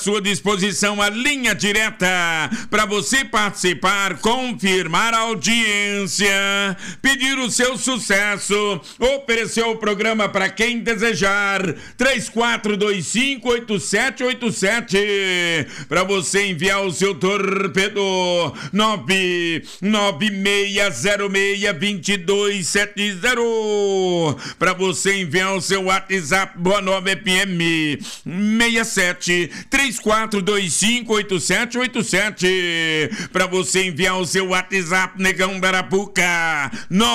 sua disposição a linha direta para você participar, confirmar a audiência, pedir o seu sucesso, oferecer o programa para quem desejar. 34258787 para você enviar o seu torpedo. 996062270 para você enviar o seu WhatsApp. Boa Nova FM 67 34258787 para você enviar o seu WhatsApp, Negão da Arapuca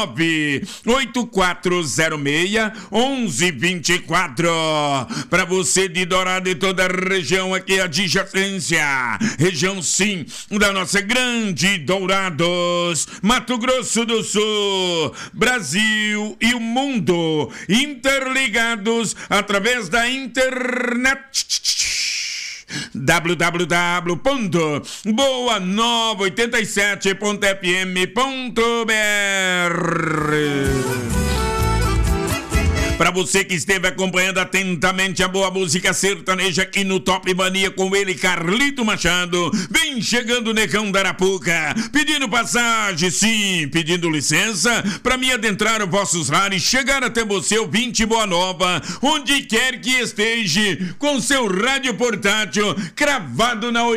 984061124 para você de Dourado e toda a região aqui adjacência, região sim da nossa grande Dourados, Mato Grosso do Sul, Brasil e o mundo interligados através da internet. www.boanova87.fm.br. Para você que esteve acompanhando atentamente a boa música sertaneja aqui no Top Mania com ele, Carlito Machado, vem chegando o Negão da Arapuca, pedindo passagem, sim, pedindo licença para me adentrar os vossos lares, chegar até você, ouvinte Boa Nova, onde quer que esteja, com seu rádio portátil cravado na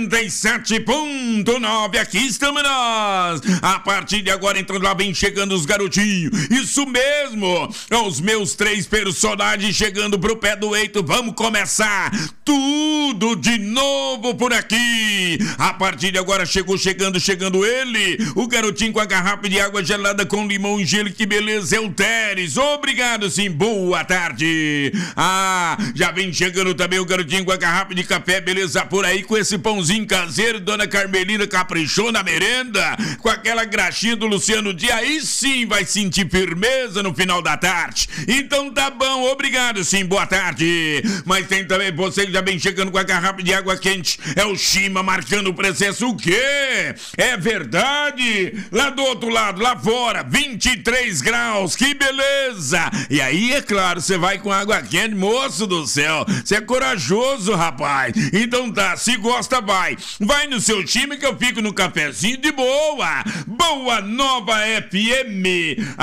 87.9, aqui estamos nós. A partir de agora, então lá vem chegando os garotinhos, isso mesmo, aos meus 3 personagens chegando pro pé do eito. Vamos começar tudo de novo por aqui. A partir de agora chegando ele, o garotinho com a garrafa de água gelada com limão e gelo, que beleza, é o Teres. Obrigado, sim, boa tarde. Já vem chegando também o garotinho com a garrafa de café, beleza, por aí, com esse pãozinho caseiro. Dona Carmelina caprichou na merenda, com aquela graxinha do Luciano Dia, aí sim vai sentir firmeza no final da tarde. Então tá bom, obrigado, sim, boa tarde. Mas tem também você que já vem chegando com a garrafa de água quente, é o Shima marcando presença. O quê? É verdade? Lá do outro lado, lá fora, 23 graus, que beleza. E aí, é claro, você vai com água quente, moço do céu, você é corajoso, rapaz. Então tá, se gosta, vai no seu time que eu fico no cafezinho de boa. Boa Nova FM.